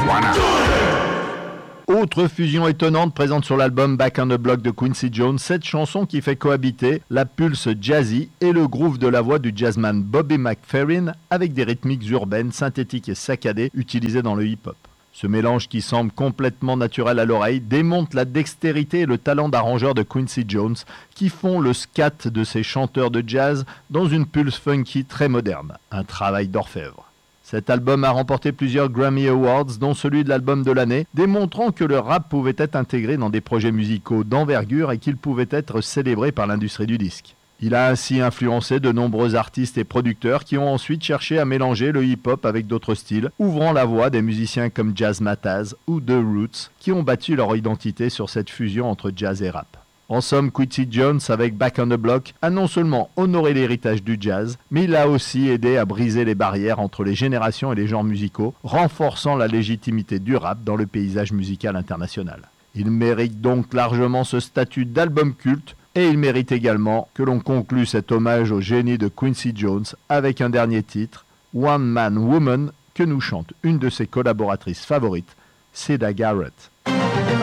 marijuana. Autre fusion étonnante présente sur l'album Back on the Block de Quincy Jones, cette chanson qui fait cohabiter la pulse jazzy et le groove de la voix du jazzman Bobby McFerrin avec des rythmiques urbaines, synthétiques et saccadées utilisées dans le hip-hop. Ce mélange qui semble complètement naturel à l'oreille démontre la dextérité et le talent d'arrangeur de Quincy Jones qui font le scat de ces chanteurs de jazz dans une pulse funky très moderne, un travail d'orfèvre. Cet album a remporté plusieurs Grammy Awards, dont celui de l'album de l'année, démontrant que le rap pouvait être intégré dans des projets musicaux d'envergure et qu'il pouvait être célébré par l'industrie du disque. Il a ainsi influencé de nombreux artistes et producteurs qui ont ensuite cherché à mélanger le hip-hop avec d'autres styles, ouvrant la voie des musiciens comme Jazz Mataz ou The Roots, qui ont bâti leur identité sur cette fusion entre jazz et rap. En somme, Quincy Jones, avec Back on the Block, a non seulement honoré l'héritage du jazz, mais il a aussi aidé à briser les barrières entre les générations et les genres musicaux, renforçant la légitimité du rap dans le paysage musical international. Il mérite donc largement ce statut d'album culte, et il mérite également que l'on conclue cet hommage au génie de Quincy Jones avec un dernier titre, One Man Woman, que nous chante une de ses collaboratrices favorites, Siedah Garrett.